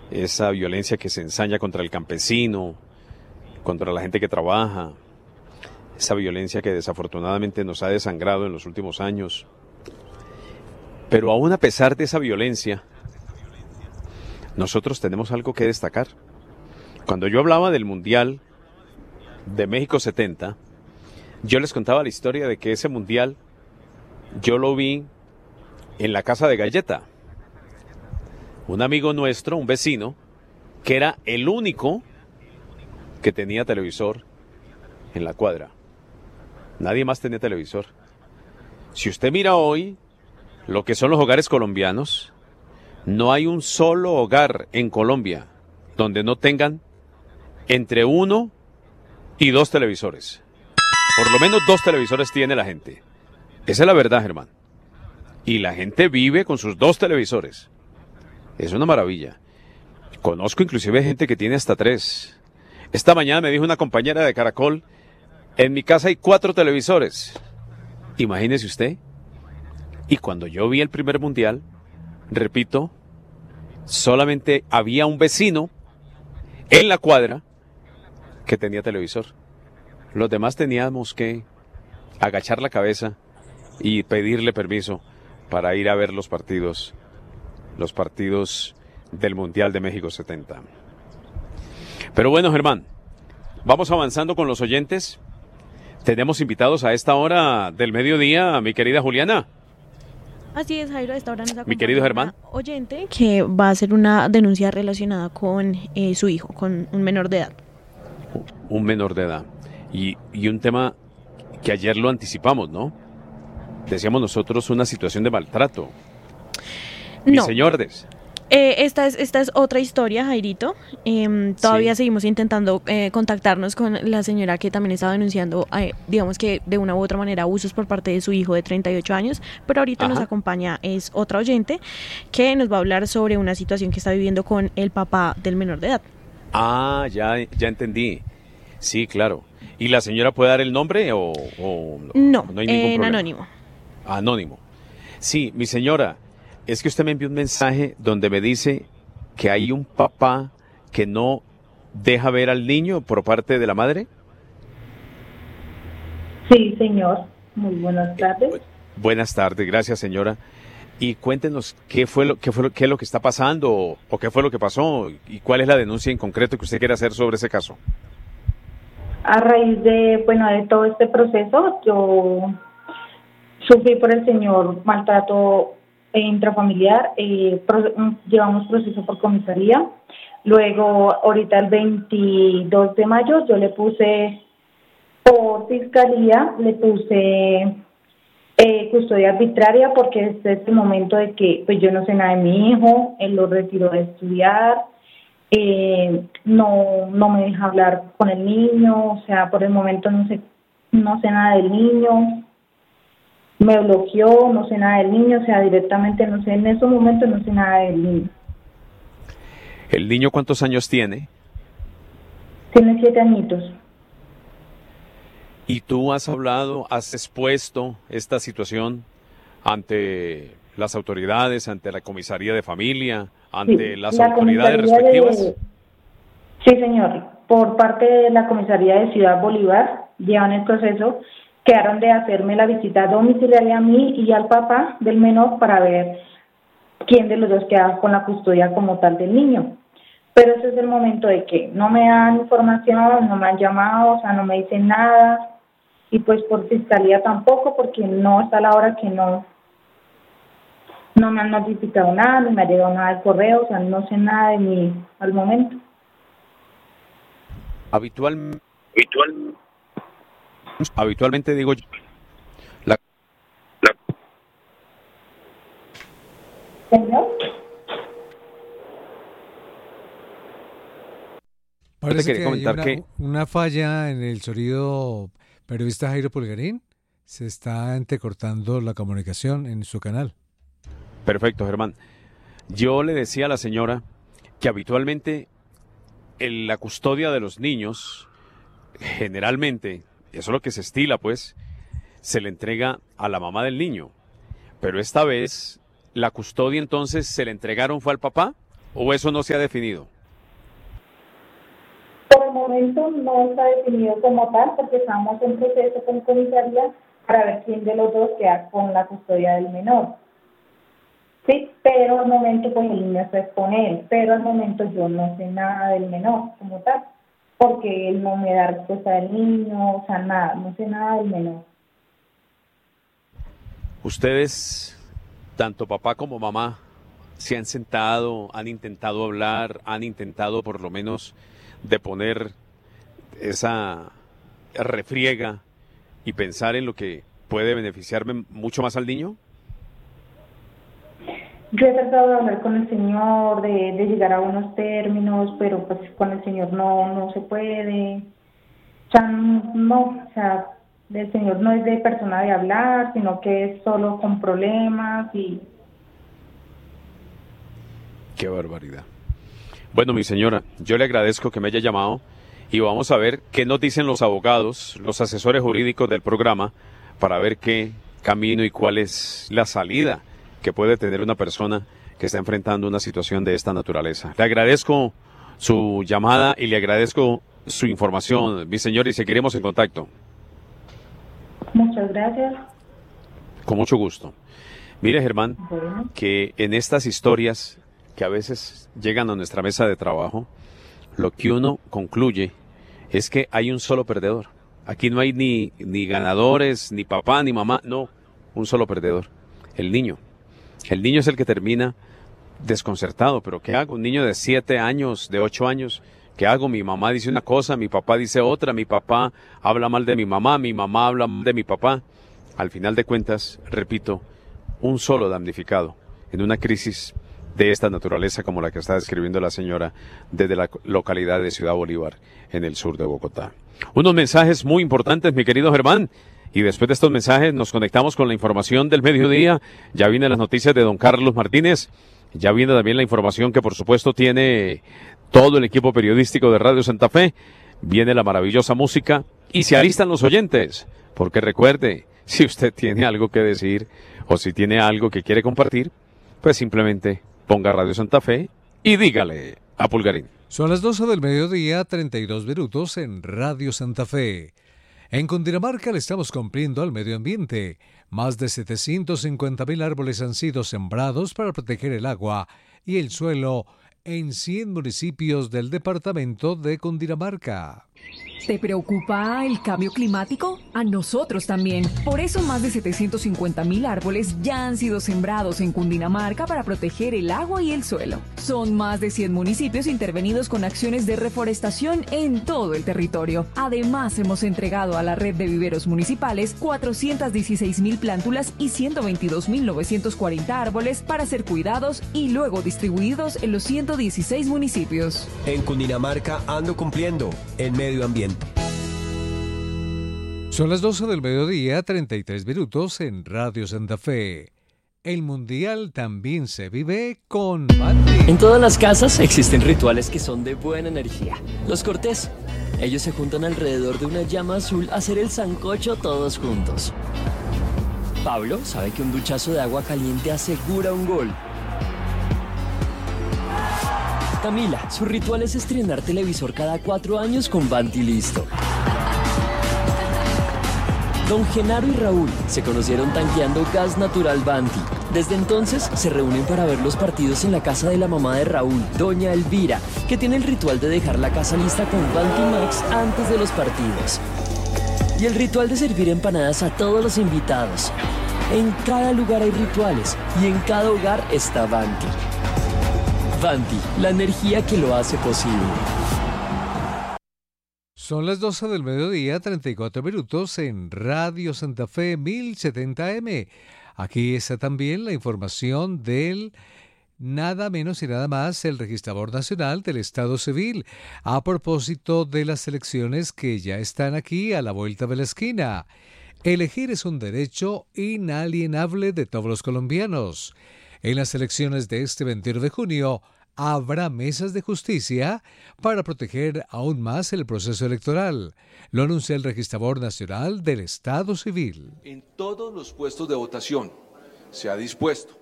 esa violencia que se ensaña contra el campesino, contra la gente que trabaja, esa violencia que desafortunadamente nos ha desangrado en los últimos años. Pero aún a pesar de esa violencia, nosotros tenemos algo que destacar. Cuando yo hablaba del Mundial de México 70, yo les contaba la historia de que ese Mundial yo lo vi en la casa de Galleta. Un amigo nuestro, un vecino, que era el único que tenía televisor en la cuadra. Nadie más tenía televisor. Si usted mira hoy lo que son los hogares colombianos, no hay un solo hogar en Colombia donde no tengan entre 1 y 2 televisores. Por lo menos 2 televisores tiene la gente. Esa es la verdad, Germán. Y la gente vive con sus 2 televisores. Es una maravilla. Conozco inclusive gente que tiene hasta 3. Esta mañana me dijo una compañera de Caracol, en mi casa hay 4 televisores. Imagínese usted. Y cuando yo vi el primer mundial, repito, solamente había un vecino en la cuadra que tenía televisor. Los demás teníamos que agachar la cabeza y pedirle permiso para ir a ver los partidos del Mundial de México 70. Pero bueno, Germán, vamos avanzando con los oyentes. Tenemos invitados a esta hora del mediodía, mi querida Juliana. Así es, Jairo, a esta hora nos acompaña Mi querido Germán. una oyente que va a hacer una denuncia relacionada con su hijo, con un menor de edad. Un menor de edad. Y un tema que ayer lo anticipamos, ¿no? Decíamos nosotros una situación de maltrato. Mis No, señores. esta es otra historia, Jairito. Todavía Sí. seguimos intentando contactarnos con la señora que también estaba denunciando, digamos que de una u otra manera, abusos por parte de su hijo de 38 años, pero ahorita nos Ajá. acompaña es otra oyente que nos va a hablar sobre una situación que está viviendo con el papá del menor de edad. Ah, ya entendí. Sí, claro. ¿Y la señora puede dar el nombre o No, no hay ningún en problema? anónimo. Anónimo. Sí, mi señora, es que usted me envió un mensaje donde me dice que hay un papá que no deja ver al niño por parte de la madre. Sí, señor. Muy buenas tardes. Buenas tardes, gracias, señora. Y cuéntenos qué es lo que está pasando o qué fue lo que pasó y cuál es la denuncia en concreto que usted quiere hacer sobre ese caso. A raíz de todo este proceso, yo sufrí por el señor maltrato intrafamiliar. Llevamos proceso por comisaría. Luego, ahorita el 22 de mayo, yo le puse por fiscalía, le puse custodia arbitraria porque este es el momento de que pues yo no sé nada de mi hijo, él lo retiró de estudiar, no me deja hablar con el niño, o sea, por el momento no sé nada del niño, me bloqueó, no sé nada del niño, o sea, directamente no sé, en esos momentos no sé nada del niño. ¿El niño cuántos años tiene? Tiene 7 añitos. ¿Y tú has expuesto esta situación ante las autoridades, ante la comisaría de familia, ante Sí, las la autoridades comisaría respectivas? Sí, señor. Por parte de la comisaría de Ciudad Bolívar, llevan el proceso, quedaron de hacerme la visita domiciliaria a mí y al papá del menor para ver quién de los dos queda con la custodia como tal del niño. Pero ese es el momento de que no me dan información, no me han llamado, o sea, no me dicen nada. Y pues por fiscalía tampoco, porque no está a la hora que no me han notificado nada, ni me ha llegado nada de correo, o sea, no sé nada de mí al momento. Habitualmente digo yo, la, ¿Señor? Parece quería que hay comentar que una falla en el sonido periodista Jairo Pulgarín. Se está entrecortando la comunicación en su canal. perfecto, Germán. Yo le decía a la señora que habitualmente en la custodia de los niños, generalmente, eso es lo que se estila, pues, se le entrega a la mamá del niño. Pero esta vez, la custodia entonces se le entregaron fue al papá. ¿O eso no se ha definido? Por el momento no está definido como tal, porque estamos en proceso con comisaría para ver quién de los dos queda con la custodia del menor. Sí, pero al momento pues el niño está con él, pero al momento yo no sé nada del menor como tal, porque él no me da respuesta del niño, o sea, nada, no sé nada del menor. Ustedes, tanto papá como mamá, se han sentado, han intentado hablar, han intentado por lo menos deponer esa refriega y pensar en lo que puede beneficiarme mucho más al niño. Yo he tratado de hablar con el señor, de llegar a unos términos, pero pues con el señor no se puede. O sea, no, o sea, el señor no es de persona de hablar, sino que es solo con problemas y... Qué barbaridad. Bueno, mi señora, yo le agradezco que me haya llamado y vamos a ver qué nos dicen los abogados, los asesores jurídicos del programa, para ver qué camino y cuál es la salida que puede tener una persona que está enfrentando una situación de esta naturaleza. Le agradezco su llamada y le agradezco su información, mi señor, y seguiremos en contacto. Muchas gracias. Con mucho gusto. Mire, Germán, Bueno. que en estas historias que a veces llegan a nuestra mesa de trabajo, lo que uno concluye es que hay un solo perdedor. Aquí no hay ni ganadores, ni papá, ni mamá, no, un solo perdedor, el niño. El niño es el que termina desconcertado, pero ¿qué hago? Un niño de 7 años, de 8 años, ¿qué hago? Mi mamá dice una cosa, mi papá dice otra, mi papá habla mal de mi mamá habla mal de mi papá. Al final de cuentas, repito, un solo damnificado en una crisis de esta naturaleza como la que está describiendo la señora desde la localidad de Ciudad Bolívar, en el sur de Bogotá. Unos mensajes muy importantes, mi querido Germán. Y después de estos mensajes nos conectamos con la información del mediodía. Ya vienen las noticias de don Carlos Martínez. Ya viene también la información que por supuesto tiene todo el equipo periodístico de Radio Santa Fe. Viene la maravillosa música y se alistan los oyentes. Porque recuerde, si usted tiene algo que decir o si tiene algo que quiere compartir, pues simplemente ponga Radio Santa Fe y dígale a Pulgarín. Son las 12 del mediodía, 32 minutos en Radio Santa Fe. En Cundinamarca le estamos cumpliendo al medio ambiente. Más de 750.000 árboles han sido sembrados para proteger el agua y el suelo en 100 municipios del departamento de Cundinamarca. ¿Te preocupa el cambio climático? A nosotros también. Por eso más de 750.000 árboles ya han sido sembrados en Cundinamarca para proteger el agua y el suelo. Son más de 100 municipios intervenidos con acciones de reforestación en todo el territorio. Además, hemos entregado a la red de viveros municipales 416.000 plántulas y 122.940 árboles para ser cuidados y luego distribuidos en los 116 municipios. En Cundinamarca ando cumpliendo el medio ambiente. Son las 12 del mediodía, 33 minutos en Radio Santa Fe. El Mundial también se vive con Bandi. En todas las casas existen rituales que son de buena energía. Los cortés. Ellos se juntan alrededor de una llama azul a hacer el sancocho todos juntos. Pablo sabe que un duchazo de agua caliente asegura un gol. Camila, su ritual es estrenar televisor cada 4 años con Banti listo. Don Genaro y Raúl se conocieron tanqueando gas natural Banti. Desde entonces se reúnen para ver los partidos en la casa de la mamá de Raúl, doña Elvira, que tiene el ritual de dejar la casa lista con Banti Max antes de los partidos. Y el ritual de servir empanadas a todos los invitados. En cada lugar hay rituales y en cada hogar está Banti. Banti, la energía que lo hace posible. Son las 12 del mediodía, 34 minutos en Radio Santa Fe 1070M. Aquí está también la información del nada menos y nada más el Registrador Nacional del Estado Civil a propósito de las elecciones que ya están aquí a la vuelta de la esquina. Elegir es un derecho inalienable de todos los colombianos. En las elecciones de este 21 de junio habrá mesas de justicia para proteger aún más el proceso electoral. Lo anuncia el Registrador Nacional del Estado Civil. En todos los puestos de votación se ha dispuesto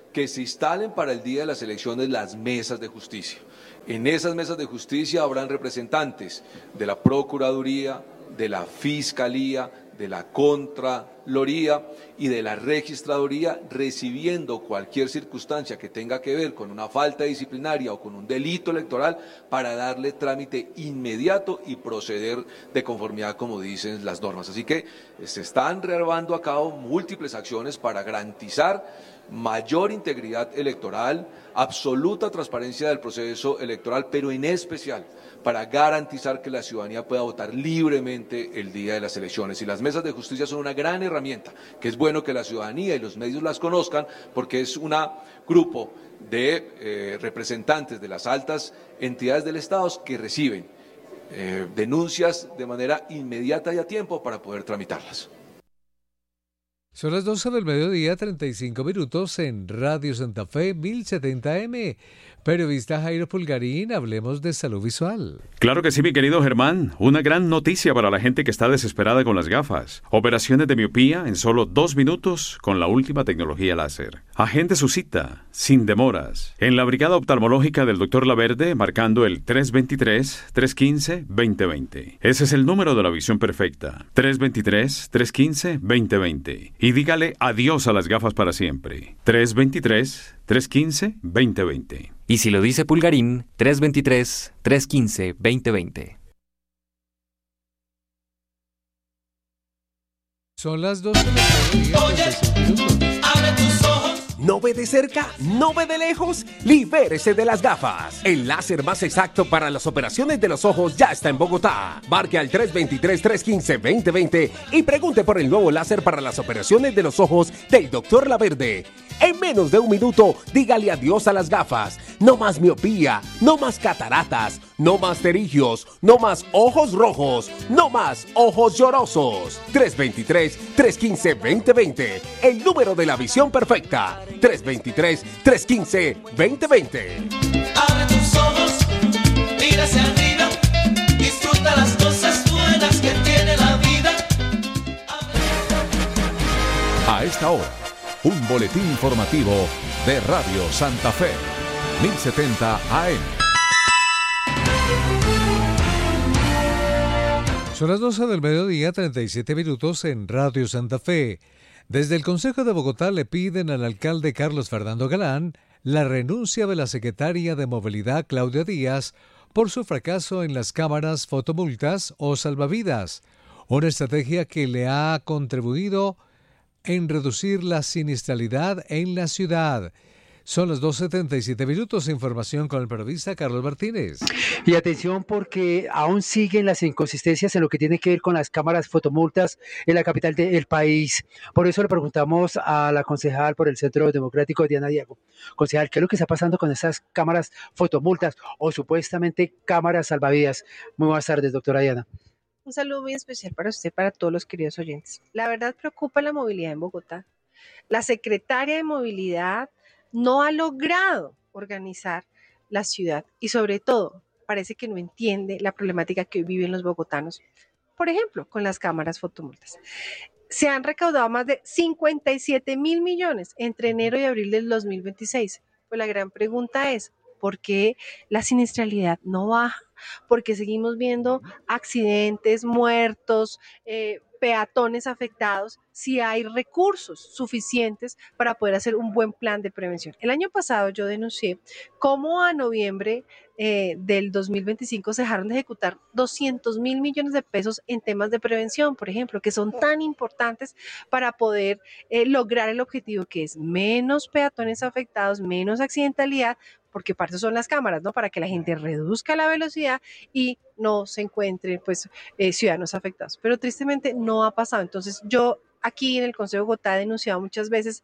que se instalen para el día de las elecciones las mesas de justicia. En esas mesas de justicia habrán representantes de la Procuraduría, de la Fiscalía, de la Contraloría y de la Registraduría, recibiendo cualquier circunstancia que tenga que ver con una falta disciplinaria o con un delito electoral para darle trámite inmediato y proceder de conformidad como dicen las normas. Así que se están llevando a cabo múltiples acciones para garantizar mayor integridad electoral, absoluta transparencia del proceso electoral, pero en especial para garantizar que la ciudadanía pueda votar libremente el día de las elecciones. Y las mesas de justicia son una gran herramienta, que es bueno que la ciudadanía y los medios las conozcan, porque es un grupo de representantes de las altas entidades del Estado que reciben denuncias de manera inmediata y a tiempo para poder tramitarlas. Son las 12 del mediodía, 35 minutos en Radio Santa Fe 1070M. Periodista Jairo Pulgarín, hablemos de salud visual. Claro que sí, mi querido Germán. Una gran noticia para la gente que está desesperada con las gafas. Operaciones de miopía en solo 2 minutos con la última tecnología láser. Agende su cita, sin demoras, en la Brigada Oftalmológica del Dr. Laverde, marcando el 323-315-2020. Ese es el número de la visión perfecta. 323-315-2020. Y dígale adiós a las gafas para siempre. 323-315-2020. Y si lo dice Pulgarín, 323-315-2020. Son las 12 del mediodía. Abre tus ojos. ¿No ve de cerca? ¿No ve de lejos? Libérese de las gafas. El láser más exacto para las operaciones de los ojos ya está en Bogotá. Marque al 323-315-2020 y pregunte por el nuevo láser para las operaciones de los ojos del Dr. Laverde. En menos de 1 minuto, dígale adiós a las gafas. No más miopía, no más cataratas, no más pterigios, no más ojos rojos, no más ojos llorosos. 323-315-2020. El número de la visión perfecta. 323-315-2020. Abre tus ojos, mira hacia arriba, disfruta las cosas buenas que tiene la vida. A esta hora, un boletín informativo de Radio Santa Fe, 1070 AM. Son las 12 del mediodía, 37 minutos en Radio Santa Fe. Desde el Consejo de Bogotá le piden al alcalde Carlos Fernando Galán la renuncia de la secretaria de Movilidad Claudia Díaz por su fracaso en las cámaras fotomultas o salvavidas, una estrategia que le ha contribuido en reducir la siniestralidad en la ciudad. Son las 12:37 minutos. Información con el periodista Carlos Martínez. Y atención, porque aún siguen las inconsistencias en lo que tiene que ver con las cámaras fotomultas en la capital del país. Por eso le preguntamos a la concejal por el Centro Democrático, Diana Diego. Concejal, ¿qué es lo que está pasando con esas cámaras fotomultas o supuestamente cámaras salvavidas? Muy buenas tardes, doctora Diana. Un saludo muy especial para usted, para todos los queridos oyentes. La verdad preocupa la movilidad en Bogotá. La secretaria de Movilidad no ha logrado organizar la ciudad y sobre todo parece que no entiende la problemática que hoy viven los bogotanos, por ejemplo, con las cámaras fotomultas. Se han recaudado más de 57.000 millones entre enero y abril del 2026. Pues la gran pregunta es, ¿por qué la siniestralidad no baja? Porque seguimos viendo accidentes, muertos, peatones afectados, si hay recursos suficientes para poder hacer un buen plan de prevención. El año pasado yo denuncié cómo a noviembre del 2025 se dejaron de ejecutar 200.000 millones de pesos en temas de prevención, por ejemplo, que son tan importantes para poder lograr el objetivo que es menos peatones afectados, menos accidentalidad, porque para eso son las cámaras, ¿no? Para que la gente reduzca la velocidad y no se encuentren pues ciudadanos afectados. Pero tristemente no ha pasado. Entonces yo aquí en el Consejo de Bogotá he denunciado muchas veces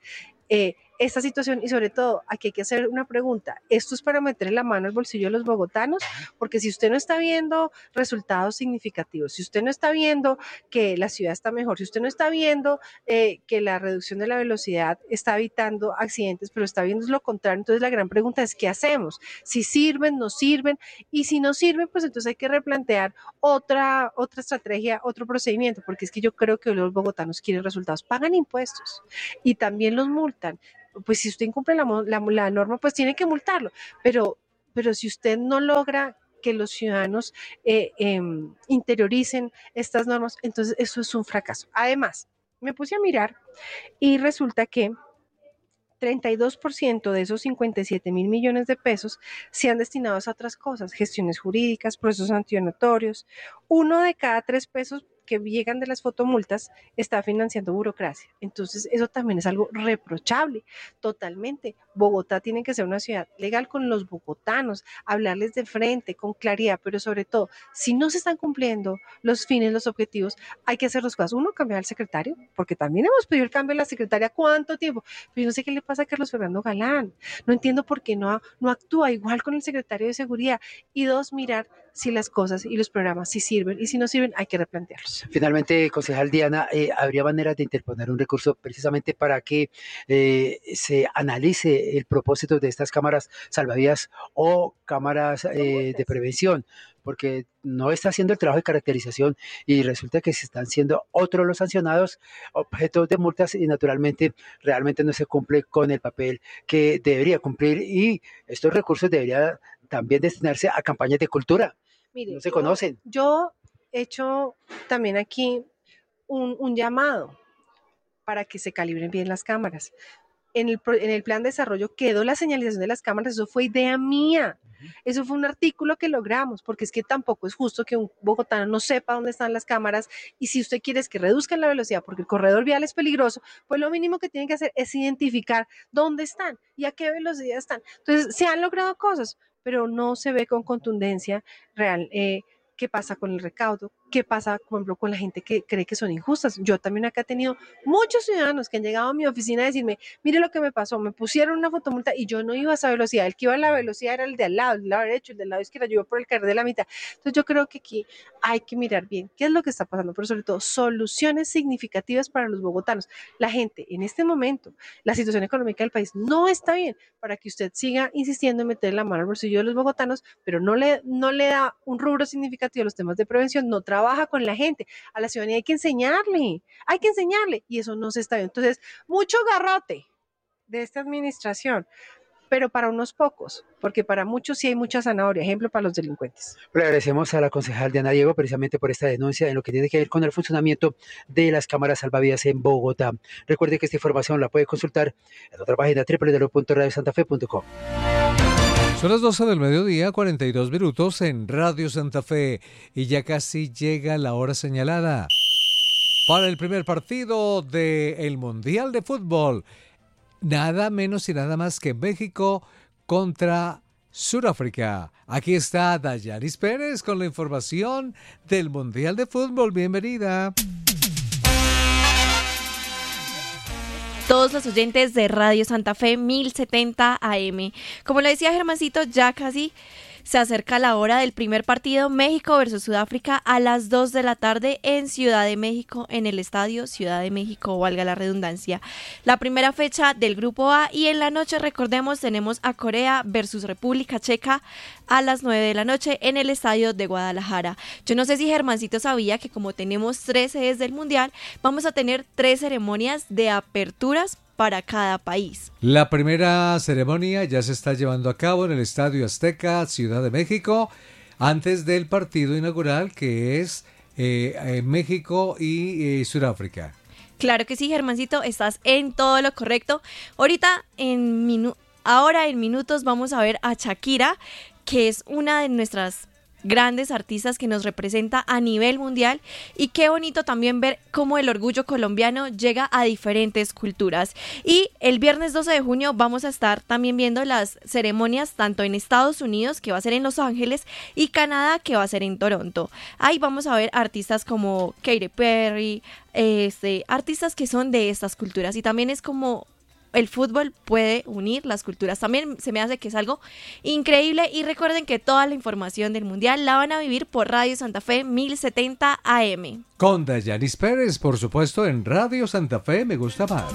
esta situación y sobre todo aquí hay que hacer una pregunta. ¿Esto es para meterle la mano al bolsillo de los bogotanos? Porque si usted no está viendo resultados significativos, si usted no está viendo que la ciudad está mejor, si usted no está viendo que la reducción de la velocidad está evitando accidentes, pero está viendo lo contrario, entonces la gran pregunta es ¿qué hacemos? Si sirven, no sirven, y si no sirven, pues entonces hay que replantear otra estrategia, otro procedimiento, porque es que yo creo que los bogotanos quieren resultados, pagan impuestos y también los multan. pues si usted incumple la norma, pues tiene que multarlo, pero si usted no logra que los ciudadanos interioricen estas normas, entonces eso es un fracaso. Además, me puse a mirar y resulta que 32% de esos 57.000 millones de pesos se han destinado a otras cosas, gestiones jurídicas, procesos sancionatorios. 1 de cada 3 pesos que llegan de las fotomultas está financiando burocracia. Entonces, eso también es algo reprochable, totalmente. Bogotá tiene que ser una ciudad legal con los bogotanos, hablarles de frente, con claridad, pero sobre todo, si no se están cumpliendo los fines, los objetivos, hay que hacer dos cosas. Uno, cambiar al secretario, porque también hemos pedido el cambio de la secretaria. ¿Cuánto tiempo? Pero yo no sé qué le pasa a Carlos Fernando Galán. No entiendo por qué no actúa igual con el secretario de Seguridad. Y 2, mirar si las cosas y los programas sí sirven, y si no sirven, hay que replantearlos. Finalmente, concejal Diana, ¿habría maneras de interponer un recurso precisamente para que se analice el propósito de estas cámaras salvavidas o cámaras de prevención? Porque no está haciendo el trabajo de caracterización y resulta que se están siendo otros los sancionados, objetos de multas, y naturalmente realmente no se cumple con el papel que debería cumplir, y estos recursos deberían también destinarse a campañas de cultura. Mire, no se conocen. Yo he hecho también aquí un llamado para que se calibren bien las cámaras. En el plan de desarrollo quedó la señalización de las cámaras, eso fue idea mía. Eso fue un artículo que logramos, porque es que tampoco es justo que un bogotano no sepa dónde están las cámaras, y si usted quiere es que reduzcan la velocidad porque el corredor vial es peligroso, pues lo mínimo que tienen que hacer es identificar dónde están y a qué velocidad están. Entonces, se han logrado cosas, pero no se ve con contundencia real qué pasa con el recaudo, qué pasa, por ejemplo, con la gente que cree que son injustas. Yo también acá he tenido muchos ciudadanos que han llegado a mi oficina a decirme, mire lo que me pasó, me pusieron una fotomulta y yo no iba a esa velocidad, el que iba a la velocidad era el de al lado, el lado derecho, el del lado izquierdo, yo iba por el carril de la mitad. Entonces yo creo que aquí hay que mirar bien qué es lo que está pasando, pero sobre todo soluciones significativas para los bogotanos. La gente en este momento, la situación económica del país no está bien para que usted siga insistiendo en meter la mano al bolsillo de los bogotanos, pero no le da un rubro significativo a los temas de prevención, no trabaja con la gente. A la ciudadanía hay que enseñarle, y eso no se está viendo. Entonces, mucho garrote de esta administración, pero para unos pocos, porque para muchos sí hay mucha zanahoria, ejemplo para los delincuentes. Le agradecemos a la concejal Diana Diego precisamente por esta denuncia en lo que tiene que ver con el funcionamiento de las cámaras salvavidas en Bogotá. Recuerde que esta información la puede consultar en otra página, www.radiosantafe.com. Son las 12 del mediodía, 42 minutos en Radio Santa Fe, y ya casi llega la hora señalada para el primer partido del Mundial de Fútbol. Nada menos y nada más que México contra Sudáfrica. Aquí está Dayanis Pérez con la información del Mundial de Fútbol. Bienvenida. Todos los oyentes de Radio Santa Fe 1070 AM. Como le decía Germancito, ya casi se acerca la hora del primer partido, México versus Sudáfrica, a las 2 de la tarde en Ciudad de México, en el estadio Ciudad de México, valga la redundancia. La primera fecha del Grupo A, y en la noche, recordemos, tenemos a Corea versus República Checa a las 9 de la noche en el estadio de Guadalajara. Yo no sé si Germancito sabía que como tenemos 3 sedes del Mundial, vamos a tener 3 ceremonias de aperturas para cada país. La primera ceremonia ya se está llevando a cabo en el Estadio Azteca, Ciudad de México, antes del partido inaugural, que es México y Sudáfrica. Claro que sí, Germancito, estás en todo lo correcto. Ahorita, ahora en minutos, vamos a ver a Shakira, que es una de nuestras grandes artistas que nos representa a nivel mundial, y qué bonito también ver cómo el orgullo colombiano llega a diferentes culturas. Y el viernes 12 de junio vamos a estar también viendo las ceremonias tanto en Estados Unidos, que va a ser en Los Ángeles, y Canadá, que va a ser en Toronto. Ahí vamos a ver artistas como Katy Perry, artistas que son de estas culturas, y también es como el fútbol puede unir las culturas. También se me hace que es algo increíble, y recuerden que toda la información del Mundial la van a vivir por Radio Santa Fe 1070 AM. Con Dayanis Pérez, por supuesto, en Radio Santa Fe Me Gusta Más.